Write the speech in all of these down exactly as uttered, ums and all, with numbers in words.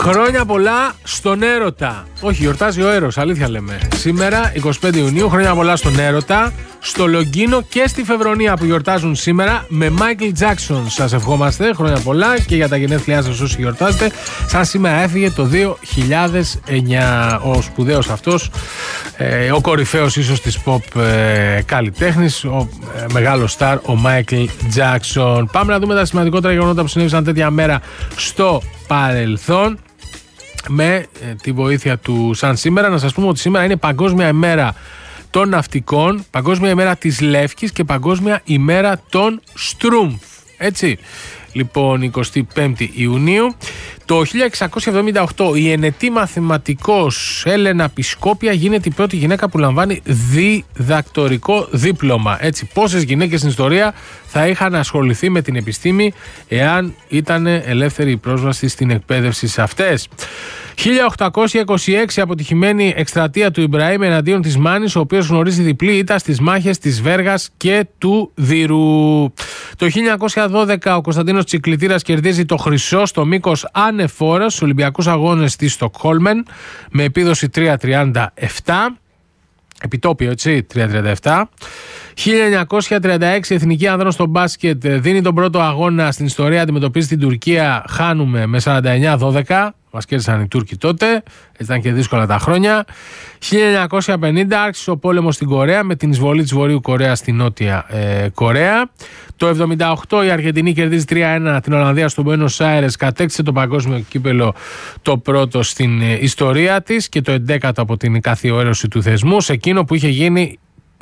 Χρόνια πολλά στον έρωτα. Όχι, γιορτάζει ο Έρος, αλήθεια λέμε. Σήμερα, εικοστή πέμπτη Ιουνίου, χρόνια πολλά στον έρωτα, στο Λογκίνο και στη Φεβρονία που γιορτάζουν σήμερα με Michael Jackson. Σας ευχόμαστε χρόνια πολλά και για τα γενέθλιά σας όσοι γιορτάζετε. Σαν σήμερα έφυγε το δύο χιλιάδες εννιά ο σπουδαίος αυτός, ε, ο κορυφαίος ίσως της pop ε, καλλιτέχνης, ο ε, μεγάλος στάρ, ο Michael Jackson. Πάμε να δούμε τα σημαντικότερα γεγονότα που συνέβησαν τέτοια μέρα στο παρελθόν με ε, τη βοήθεια του σαν σήμερα. Να σας πούμε ότι σήμερα είναι Παγκόσμια ημέρα των ναυτικών, Παγκόσμια ημέρα της Λεύκης και Παγκόσμια ημέρα των Στρούμφ. Έτσι. Λοιπόν, εικοστή πέμπτη Ιουνίου. Το χίλια εξακόσια εβδομήντα οκτώ η ενετή μαθηματικός Έλενα Πισκόπια γίνεται η πρώτη γυναίκα που λαμβάνει διδακτορικό δίπλωμα. Έτσι, πόσες γυναίκες στην ιστορία θα είχαν ασχοληθεί με την επιστήμη εάν ήταν ελεύθερη η πρόσβαση στην εκπαίδευση σε αυτές. χίλια οκτακόσια είκοσι έξι αποτυχημένη εκστρατεία του Ιμπραήμ εναντίον της Μάνης, ο οποίος γνωρίζει διπλή ήττα στις μάχες της Βέργας και του Δηρού. Το χίλια εννιακόσια δώδεκα ο Κωνσταντίνος Τσικλητήρας κερδίζει το χρυσό στο μήκος ανεφόρα στους Ολυμπιακούς Αγώνες της Στοκχόλμεν με επίδοση τρία τριάντα επτά. Επιτόπιο, έτσι, τρία τριάντα επτά. χίλια εννιακόσια τριάντα έξι η Εθνική Ανδρών στο μπάσκετ δίνει τον πρώτο αγώνα στην ιστορία, αντιμετωπίζει την Τουρκία, χάνουμε με σαράντα εννιά δώδεκα. Μας κέρδισαν οι Τούρκοι τότε, ήταν και δύσκολα τα χρόνια. χίλια εννιακόσια πενήντα άρχισε ο πόλεμος στην Κορέα με την εισβολή της Βορείου Κορέας στη Νότια ε, Κορέα. Το εβδομήντα οκτώ η Αργεντινή κερδίζει τρία ένα την Ολλανδία στο Μπουένος Άιρες, κατέκτησε το παγκόσμιο κύπελο το πρώτο στην ε, ιστορία της και το έντεκατο από την καθιέρωση του θεσμού, σε εκείνο που είχε γίνει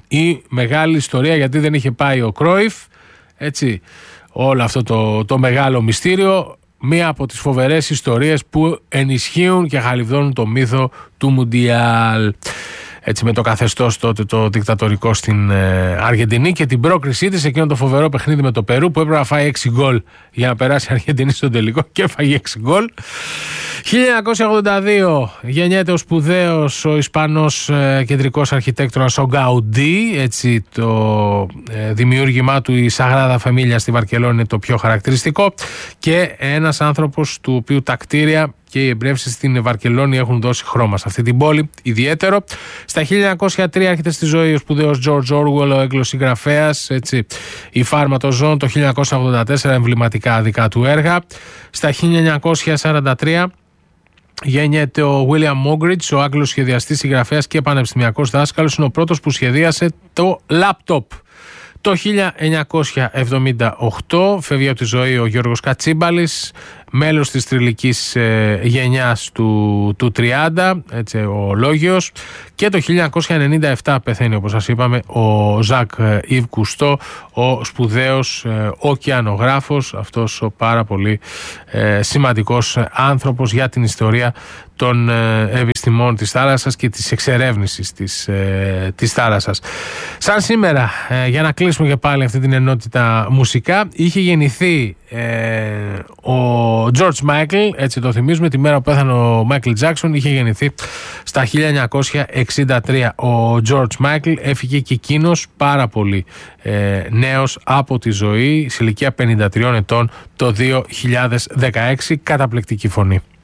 η μεγάλη ιστορία γιατί δεν είχε πάει ο Κρόιφ. Έτσι, όλο αυτό το, το μεγάλο μυστήριο. Μία από τις φοβερές ιστορίες που ενισχύουν και χαλιβδώνουν το μύθο του Μουντιάλ. Έτσι, με το καθεστώς τότε το δικτατορικό στην ε, Αργεντινή και την πρόκρισή της, εκείνο το φοβερό παιχνίδι με το Περού που έπρεπε να φάει έξι γκολ για να περάσει η Αργεντινή στο τελικό και έφαγε έξι γκολ. χίλια εννιακόσια ογδόντα δύο γεννιέται ο σπουδαίος ο Ισπανός ε, κεντρικός αρχιτέκτονας ο Γκαουντί. Έτσι, το ε, δημιούργημά του η Σαγράδα Φαμίλια στη Βαρκελόνη είναι το πιο χαρακτηριστικό και ένας άνθρωπος του οποίου τα κτίρια και οι εμπνεύσεις στην Βαρκελόνη έχουν δώσει χρώμα σε αυτή την πόλη ιδιαίτερο. Στα χίλια εννιακόσια τρία έρχεται στη ζωή ο σπουδαίος George Orwell, ο Έγγλος συγγραφέας, έτσι, η Φάρμα των Ζώων, το χίλια εννιακόσια ογδόντα τέσσερα, εμβληματικά δικά του έργα. Στα χίλια εννιακόσια σαράντα τρία γεννιέται ο William Moggridge, ο Άγγλος σχεδιαστής, συγγραφέας και πανεπιστημιακός δάσκαλος, είναι ο πρώτος που σχεδίασε το λάπτοπ. Το χίλια εννιακόσια εβδομήντα οκτώ φεύγει από τη ζωή ο Γιώργος Κατσίμπαλης, μέλος της τριλικής ε, γενιάς του, του τριάντα, έτσι, ο Λόγιος. Και το χίλια εννιακόσια ενενήντα επτά πεθαίνει, όπως σας είπαμε, ο Ζακ Ιβ Κουστό, ο σπουδαίος ε, ωκεανογράφος, αυτός ο πάρα πολύ ε, σημαντικός άνθρωπος για την ιστορία των ε, επιστημών της θάλασσας και της εξερεύνησης της, ε, της θάλασσας. Σαν σήμερα, ε, για να κλείσουμε και πάλι αυτή την ενότητα μουσικά, είχε γεννηθεί ε, ο George Michael, έτσι το θυμίζουμε, τη μέρα που πέθανε ο Michael Jackson, είχε γεννηθεί στα χίλια εννιακόσια εξήντα τρία. Ο George Michael έφυγε και εκείνος πάρα πολύ ε, νέος από τη ζωή, σε ηλικία πενήντα τριών ετών το δύο χιλιάδες δεκαέξι, καταπληκτική φωνή.